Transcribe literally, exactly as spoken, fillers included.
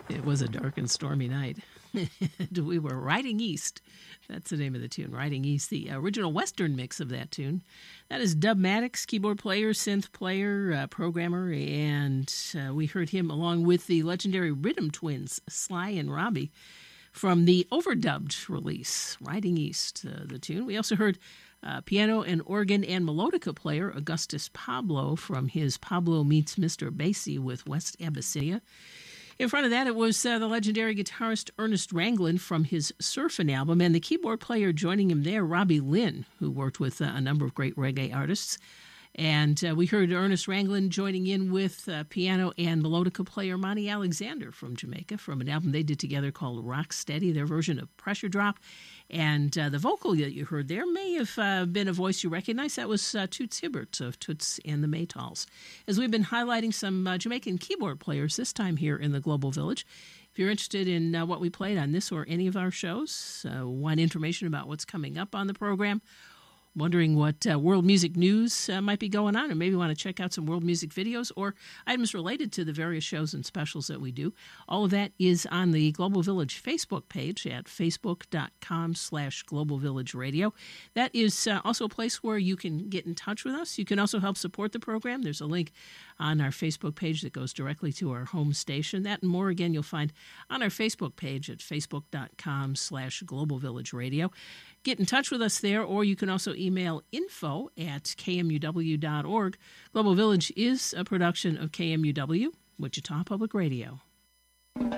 It was a dark and stormy night. We were riding east. That's the name of the tune, Riding East, the original Western mix of that tune. That is Dub Maddox, keyboard player, synth player, uh, programmer, and uh, we heard him along with the legendary Rhythm Twins, Sly and Robbie, from the overdubbed release, Riding East, uh, the tune. We also heard uh, piano and organ and melodica player Augustus Pablo from his Pablo Meets Mister Basie with West Abyssinia. In front of that, it was uh, the legendary guitarist Ernest Ranglin from his Surfin' album, and the keyboard player joining him there, Robbie Lynn, who worked with uh, a number of great reggae artists. And uh, we heard Ernest Ranglin joining in with uh, piano and melodica player Monty Alexander from Jamaica from an album they did together called Rock Steady, their version of Pressure Drop. And uh, the vocal that you heard there may have uh, been a voice you recognize. That was uh, Toots Hibbert of Toots and the Maytals. As we've been highlighting some uh, Jamaican keyboard players this time here in the Global Village, if you're interested in uh, what we played on this or any of our shows, uh, want information about what's coming up on the program, wondering what uh, world music news uh, might be going on, or maybe want to check out some world music videos or items related to the various shows and specials that we do, all of that is on the Global Village Facebook page at facebook.com slash Global Village Radio. That is uh, also a place where you can get in touch with us. You can also help support the program. There's a link on our Facebook page that goes directly to our home station. That and more, again, you'll find on our Facebook page at facebook.com slash Global Village Radio. Get in touch with us there, or you can also email info at k m u w dot org. Global Village is a production of K M U W, Wichita Public Radio.